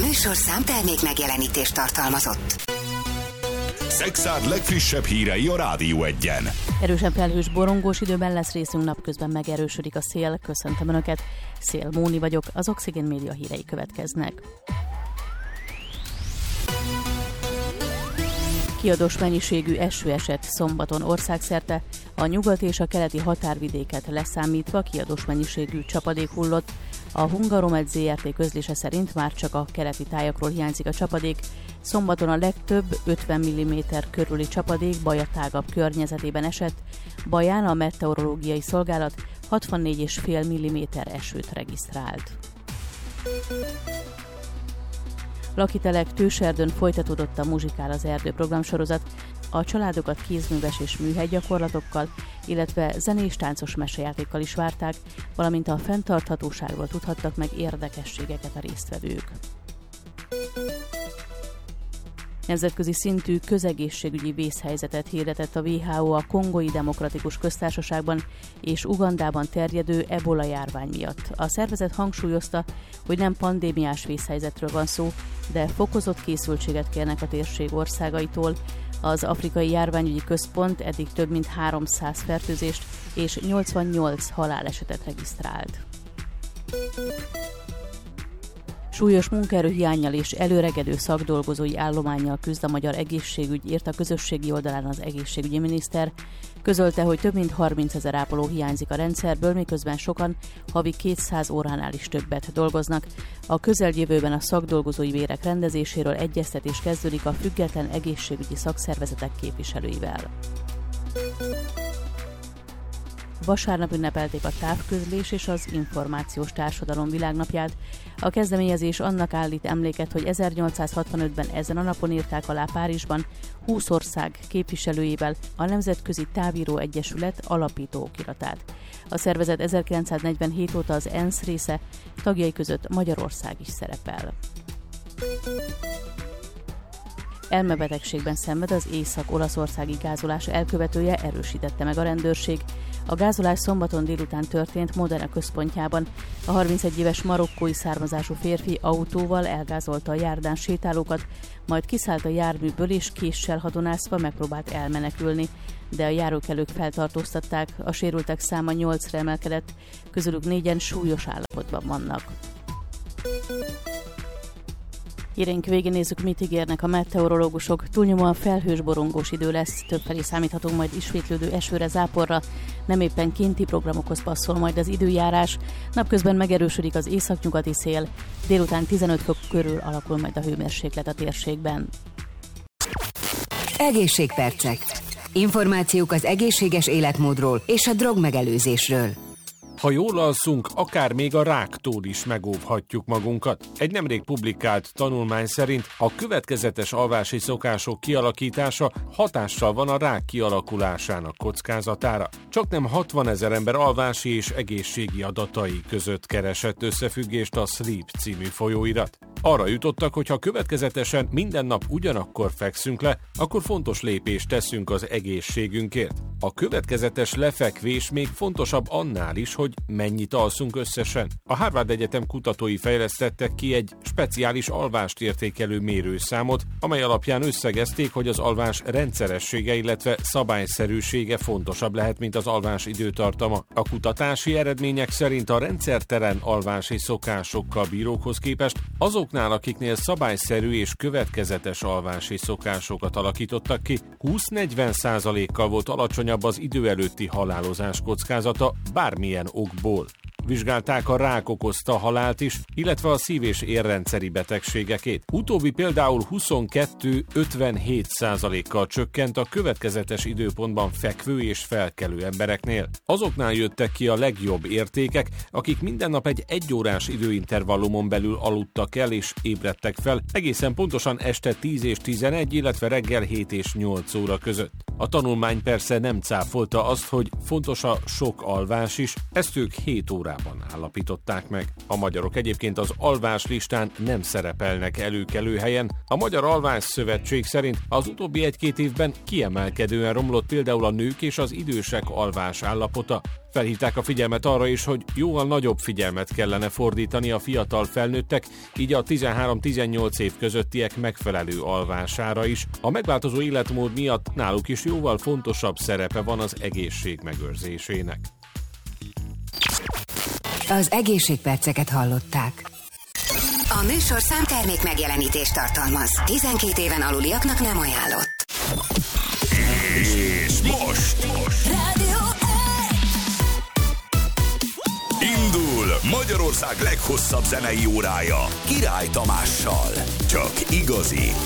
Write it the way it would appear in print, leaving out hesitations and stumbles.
műsorszám termék megjelenítést tartalmazott. Szexárd legfrissebb hírei a Rádió Egyen. Erősen felhős, borongós időben lesz részünk, napközben megerősödik a szél. Köszöntöm Önöket, Szél Móni vagyok, az Oxigén Média hírei következnek. Kiadós mennyiségű eső esett szombaton országszerte, a nyugati és a keleti határvidéket leszámítva kiadós mennyiségű csapadék hullott. A Hungaromed Zrt. Közlése szerint már csak a keleti tájakról hiányzik a csapadék. Szombaton a legtöbb 50 mm körüli csapadék Baja tágabb környezetében esett. Baján a meteorológiai szolgálat 64,5 mm esőt regisztrált. Lakitelek Tőserdön folytatódott a Muzsikál az erdő programsorozat. A családokat kézműves és műhely-gyakorlatokkal, illetve zenés-táncos mesejátékkal is várták, valamint a fenntarthatóságról tudhattak meg érdekességeket a résztvevők. Nemzetközi szintű közegészségügyi vészhelyzetet hirdetett a WHO a Kongói Demokratikus Köztársaságban és Ugandában terjedő ebola járvány miatt. A szervezet hangsúlyozta, hogy nem pandémiás vészhelyzetről van szó, de fokozott készültséget kérnek a térség országaitól. Az Afrikai Járványügyi Központ eddig több mint 300 fertőzést és 88 halálesetet regisztrált. Súlyos munkaerőhiánnyal és előregedő szakdolgozói állománnyal küzd a magyar egészségügy, írt a közösségi oldalán az egészségügyi miniszter. Közölte, hogy több mint 30 000 ápoló hiányzik a rendszerből, miközben sokan havi 200 óránál is többet dolgoznak. A közeljövőben a szakdolgozói bérek rendezéséről egyeztetés kezdődik a független egészségügyi szakszervezetek képviselőivel. Vasárnap ünnepelték a távközlés és az információs társadalom világnapját. A kezdeményezés annak állít emléket, hogy 1865-ben ezen a napon írták alá Párizsban 20 ország képviselőjével a Nemzetközi Távíró Egyesület alapító okiratát. A szervezet 1947 óta az ENSZ része, tagjai között Magyarország is szerepel. Elmebetegségben szenved az észak-olaszországi gázolás elkövetője, erősítette meg a rendőrség. A gázolás szombaton délután történt Modena központjában. A 31 éves marokkói származású férfi autóval elgázolta a járdán sétálókat, majd kiszállt a járműből és késsel hadonászva megpróbált elmenekülni, de a járókelők feltartóztatták, a sérültek száma 8-ra emelkedett, közülük 4-en súlyos állapotban vannak. Hírénk végén nézzük, mit ígérnek a meteorológusok. Túlnyomóan felhős, borongós idő lesz, többfelé számíthatunk majd ismétlődő esőre, záporra. Nem éppen kinti programokhoz passzol majd az időjárás. Napközben megerősödik az északnyugati szél, délután 15 fok körül alakul majd a hőmérséklet a térségben. Egészségpercek. Információk az egészséges életmódról és a drogmegelőzésről. Ha jól alszunk, akár még a ráktól is megóvhatjuk magunkat. Egy nemrég publikált tanulmány szerint a következetes alvási szokások kialakítása hatással van a rák kialakulásának kockázatára. Csaknem 60 000 ember alvási és egészségi adatai között keresett összefüggést a Sleep című folyóirat. Arra jutottak, hogy ha következetesen minden nap ugyanakkor fekszünk le, akkor fontos lépést teszünk az egészségünkért. A következetes lefekvés még fontosabb annál is, hogy mennyit alszunk összesen. A Harvard Egyetem kutatói fejlesztettek ki egy speciális alvást értékelő mérőszámot, amely alapján összegezték, hogy az alvás rendszeressége, illetve szabályszerűsége fontosabb lehet, mint az alvás időtartama. A kutatási eredmények szerint a rendszertelen alvási szokásokkal bírókhoz képest azoknál, akiknél szabályszerű és következetes alvási szokásokat alakítottak ki, 20-40%-kal volt alacsonyabb az idő előtti halálozás kockázata bármilyen okból. Vizsgálták a rák okozta halált is, illetve a szív- és érrendszeri betegségekét. Utóbbi például 22-57%-kal csökkent a következetes időpontban fekvő és felkelő embereknél. Azoknál jöttek ki a legjobb értékek, akik minden nap egy 1 órás időintervallumon belül aludtak el és ébredtek fel, egészen pontosan este 10 és 11, illetve reggel 7 és 8 óra között. A tanulmány persze nem cáfolta azt, hogy fontos a sok alvás is, ezt ők 7 órában Amerikában állapították meg. A magyarok egyébként az alvás listán nem szerepelnek előkelő helyen. A Magyar Alvás Szövetség szerint az utóbbi 1-2 évben kiemelkedően romlott például a nők és az idősek alvás állapota. Felhívták a figyelmet arra is, hogy jóval nagyobb figyelmet kellene fordítani a fiatal felnőttek, így a 13-18 év közöttiek megfelelő alvására is. A megváltozó életmód miatt náluk is jóval fontosabb szerepe van az egészség megőrzésének. Az egészségperceket hallották. A műsorszám termék megjelenítést tartalmaz. 12 éven aluliaknak nem ajánlott. És most Rádió indul Magyarország leghosszabb zenei órája Király Tamással. Csak igazi